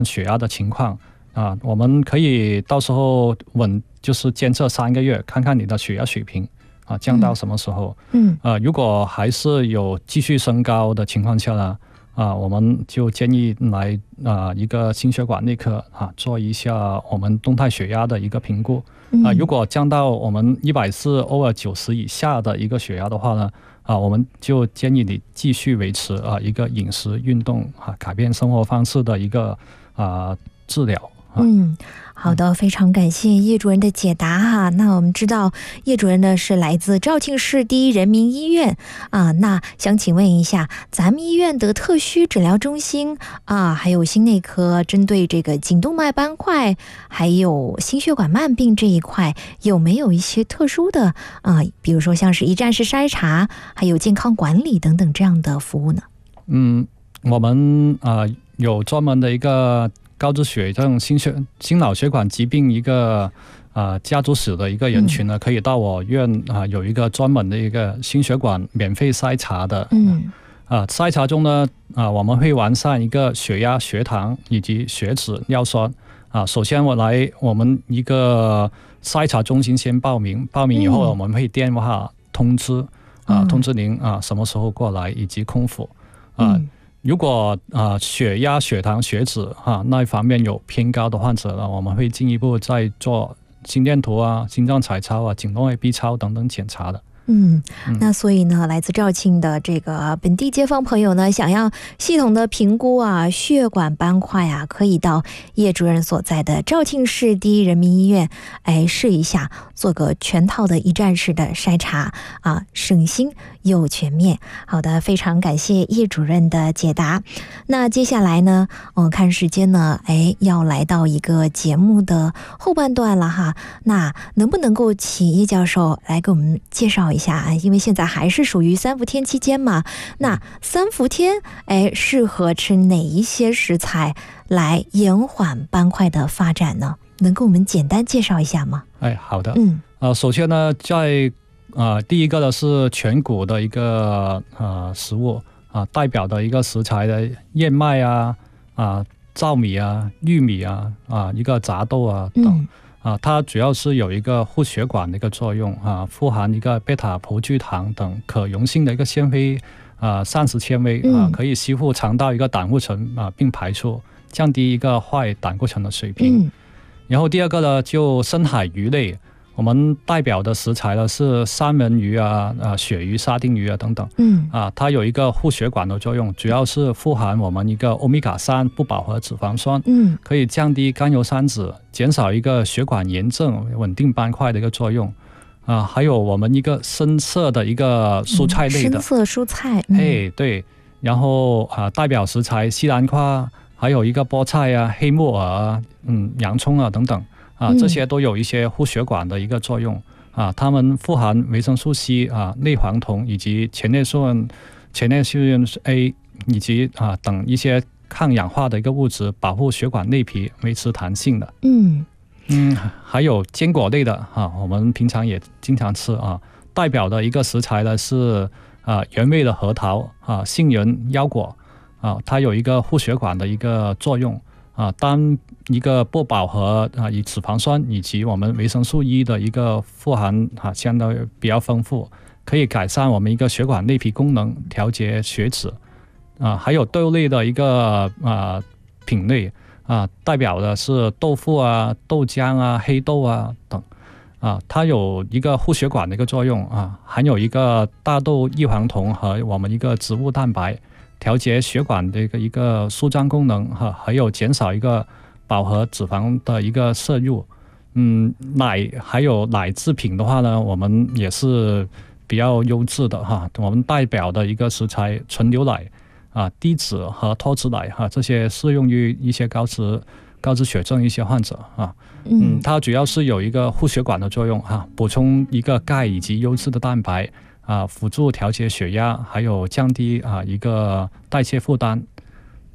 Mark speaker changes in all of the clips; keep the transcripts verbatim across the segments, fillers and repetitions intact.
Speaker 1: 血压的情况啊，我们可以到时候稳，就是监测三个月，看看你的血压水平啊降到什么时候。嗯，呃，如果还是有继续升高的情况下呢，啊，我们就建议来啊一个心血管内科啊做一下我们动态血压的一个评估。啊，如果降到我们一百四 over 九十以下的一个血压的话呢，啊，我们就建议你继续维持啊一个饮食、运动啊，改变生活方式的一个啊治疗。
Speaker 2: 嗯，好的，非常感谢叶主任的解答哈。那我们知道叶主任呢是来自肇庆市第一人民医院啊，那想请问一下，咱们医院的特需治疗中心啊，还有心内科，针对这个颈动脉斑块还有心血管慢病这一块，有没有一些特殊的啊，比如说像是一站式筛查，还有健康管理等等这样的服务呢？
Speaker 1: 嗯，我们啊、呃、有专门的一个高脂血这种心血心脑血管疾病一个啊、呃、家族史的一个人群呢，嗯、可以到我院啊、呃、有一个专门的一个心血管免费筛查的。嗯，啊、呃、筛查中呢啊、呃、我们会完善一个血压、血糖以及血脂、尿酸啊、呃。首先我来我们一个筛查中心先报名，报名以后我们会电话通知啊、呃、通知您啊、呃、什么时候过来以及空腹啊。呃嗯，如果啊、呃、血压、血糖、血脂啊那一方面有偏高的患者呢，我们会进一步再做心电图啊、心脏彩超啊、颈动脉 B 超等等检查的。
Speaker 2: 嗯，那所以呢，来自肇庆的这个本地街坊朋友呢，想要系统的评估啊血管斑块啊，可以到叶主任所在的肇庆市第一人民医院哎试一下，做个全套的一站式的筛查啊，省心又全面。好的，非常感谢叶主任的解答。那接下来呢，我、嗯、看时间呢，哎，要来到一个节目的后半段了哈。那能不能够请叶教授来给我们介绍一下？因为现在还是属于三伏天期间嘛，那三伏天哎适合吃哪一些食材来延缓斑块的发展呢？能跟我们简单介绍一下吗？
Speaker 1: 哎，好的。嗯，呃，首先呢，在呃第一个呢是全谷的一个呃食物啊、呃，代表的一个食材的燕麦啊啊、糙米啊、玉米啊啊、一个杂豆啊等。嗯啊，它主要是有一个护血管的一个作用啊，富含一个贝塔葡聚糖等可溶性的一个纤维啊，膳食纤维啊，可以吸附肠道一个胆固醇啊，并排出，降低一个坏胆固醇的水平。嗯、然后第二个呢，就深海鱼类，我们代表的食材呢是三文鱼啊、啊鳕鱼、沙丁鱼啊等等。嗯，啊，它有一个护血管的作用，主要是富含我们一个欧米伽三不饱和脂肪酸，嗯，可以降低甘油三酯，减少一个血管炎症，稳定斑块的一个作用。啊，还有我们一个深色的一个蔬菜类的，
Speaker 2: 嗯、深色蔬菜，
Speaker 1: 嗯、哎对，然后啊代表食材西兰花，还有一个菠菜啊、黑木耳、嗯洋葱啊等等。啊，这些都有一些护血管的一个作用啊，它们富含维生素 C 啊、类黄酮以及前列腺、前列腺 A 以及啊等一些抗氧化的一个物质，保护血管内皮，维持弹性的。嗯嗯，还有坚果类的啊，我们平常也经常吃啊，代表的一个食材呢是啊原味的核桃啊、杏仁、腰果啊，它有一个护血管的一个作用。啊，当一个不饱和啊，以脂肪酸以及我们维生素 E 的一个富含啊，相对比较丰富，可以改善我们一个血管内皮功能，调节血脂啊。还有豆类的一个啊品类啊，代表的是豆腐啊、豆浆啊、黑豆啊等啊，它有一个护血管的一个作用啊，含有一个大豆异黄酮和我们一个植物蛋白。调节血管的一个一个舒张功能哈，还有减少一个饱和脂肪的一个摄入。嗯，奶还有奶制品的话呢，我们也是比较优质的哈。我们代表的一个食材纯牛奶啊、低脂和脱脂奶哈，这些适用于一些高脂高脂血症一些患者啊。嗯，它主要是有一个护血管的作用哈，补充一个钙以及优质的蛋白。啊，辅助调节血压，还有降低啊一个代谢负担。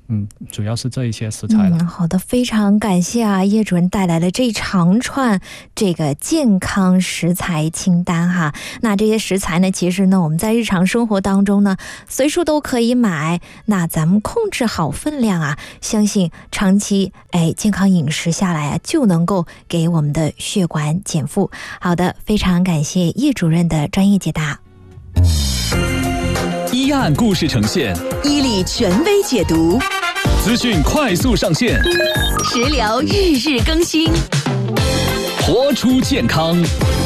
Speaker 1: 嗯，主要是这一些食材了。
Speaker 2: 嗯，好的，非常感谢啊，叶主任带来了这一长串这个健康食材清单哈。那这些食材呢，其实呢，我们在日常生活当中呢，随处都可以买。那咱们控制好分量啊，相信长期哎健康饮食下来啊，就能够给我们的血管减负。好的，非常感谢叶主任的专业解答。
Speaker 3: 一案故事呈现，
Speaker 4: 伊利权威解读，
Speaker 3: 资讯快速上线，
Speaker 4: 食疗日日更新，
Speaker 3: 活出健康。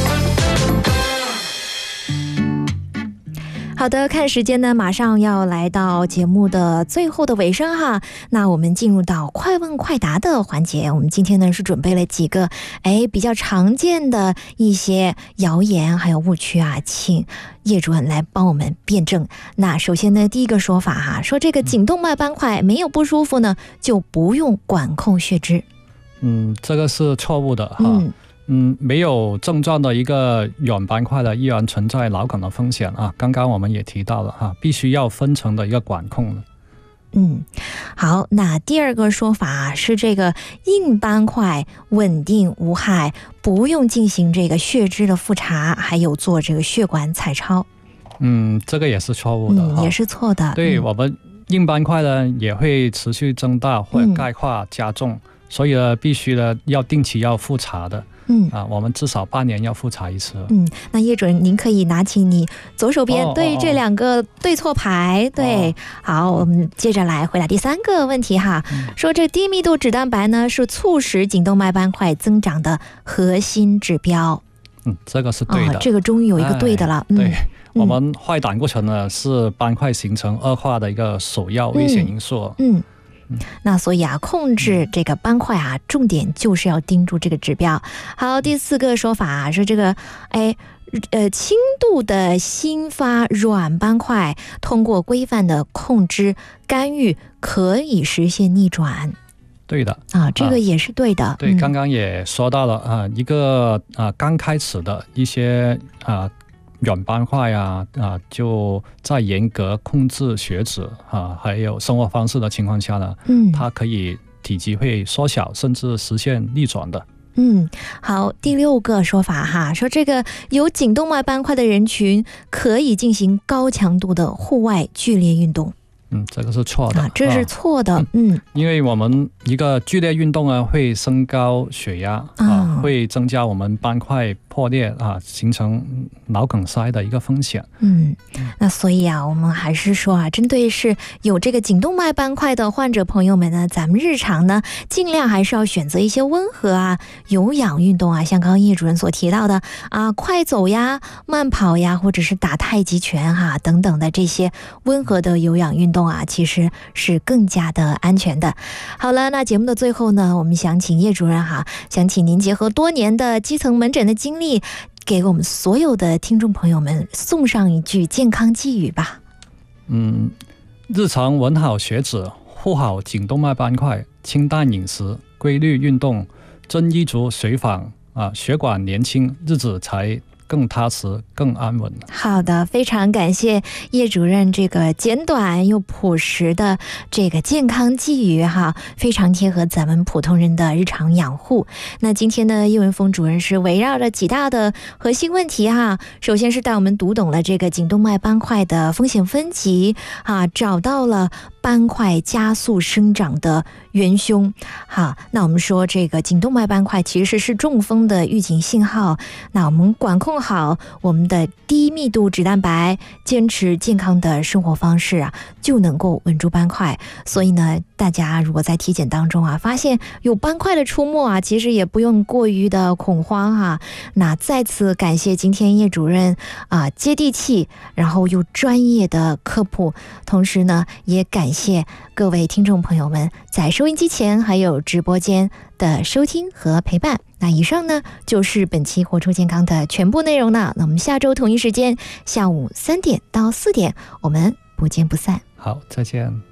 Speaker 2: 好的，看时间呢，马上要来到节目的最后的尾声哈。那我们进入到快问快答的环节。我们今天呢是准备了几个哎比较常见的一些谣言还有误区啊，请叶主任来帮我们辩证。那首先呢，第一个说法哈，说这个颈动脉斑块没有不舒服呢，就不用管控血脂。
Speaker 1: 嗯，这个是错误的哈。
Speaker 2: 嗯
Speaker 1: 嗯，没有症状的一个软斑块的依然存在脑梗的风险啊。刚刚我们也提到了哈，必须要分层的一个管控的。
Speaker 2: 嗯，好，那第二个说法是这个硬斑块稳定无害，不用进行这个血脂的复查，还有做这个血管彩超。
Speaker 1: 嗯，这个也是错误的、
Speaker 2: 嗯、也是错的。
Speaker 1: 对、
Speaker 2: 嗯、
Speaker 1: 我们硬斑块呢也会持续增大或者钙化加重、嗯、所以呢必须呢要定期要复查的。嗯啊，我们至少半年要复查一次。
Speaker 2: 嗯，那叶主任，您可以拿起你左手边对这两个对错牌。哦、对，好，我们接着来回答第三个问题哈。嗯、说这低密度脂蛋白呢是促使颈动脉斑块增长的核心指标。
Speaker 1: 嗯，这个是对的。
Speaker 2: 哦、这个终于有一个对的了。
Speaker 1: 哎、对、
Speaker 2: 嗯，
Speaker 1: 我们坏胆固醇呢是斑块形成恶化的一个首要危险因素。
Speaker 2: 嗯。嗯那所以啊，控制这个斑块啊，重点就是要盯住这个指标。好，第四个说法啊，说这个，哎，呃，轻度的新发软斑块，通过规范的控制干预，可以实现逆转。
Speaker 1: 对的
Speaker 2: 啊，这个也是对的。
Speaker 1: 啊、对、嗯，刚刚也说到了啊，一个啊刚开始的一些啊。软斑块啊啊，就在严格控制血脂啊，还有生活方式的情况下呢，嗯，它可以体积会缩小，甚至实现逆转的。
Speaker 2: 嗯，好，第六个说法哈，说这个有颈动脉斑块的人群可以进行高强度的户外剧烈运动。
Speaker 1: 嗯，这个是错的，
Speaker 2: 啊、这是错的。嗯，
Speaker 1: 嗯因为我们一个剧烈运动呢，会升高血压啊、哦，会增加我们斑块破裂啊，形成脑梗塞的一个风险。
Speaker 2: 嗯，那所以啊，我们还是说啊，针对是有这个颈动脉斑块的患者朋友们呢，咱们日常呢，尽量还是要选择一些温和啊、有氧运动啊，像刚刚叶主任所提到的啊，快走呀、慢跑呀，或者是打太极拳哈、啊、等等的这些温和的有氧运动啊，其实是更加的安全的。好了，那节目的最后呢，我们想请叶主任哈，想请您结合多年的基层门诊的经历，给我们所有的听众朋友们送上一句健康寄语吧。
Speaker 1: 嗯，日常稳好血脂，护好颈动脉斑块，清淡饮食，规律运动，遵医嘱随访啊，血管年轻，日子才更踏实更安稳。
Speaker 2: 好的，非常感谢叶主任这个简短又朴实的这个健康寄语哈，非常贴合咱们普通人的日常养护。那今天呢，叶文峰主任是围绕着几大的核心问题哈，首先是带我们读懂了这个颈动脉斑块的风险分级啊，找到了斑块加速生长的元凶。好，那我们说这个颈动脉斑块其实是中风的预警信号，那我们管控好我们的低密度脂蛋白，坚持健康的生活方式啊，就能够稳住斑块。所以呢，大家如果在体检当中啊发现有斑块的出没啊，其实也不用过于的恐慌哈、啊。那再次感谢今天叶主任啊接地气，然后又专业的科普，同时呢，也感谢各位听众朋友们在收音机前还有直播间的收听和陪伴。那以上呢就是本期活出健康的全部内容了。那我们下周同一时间下午三点到四点，我们不见不散。
Speaker 1: 好，再见。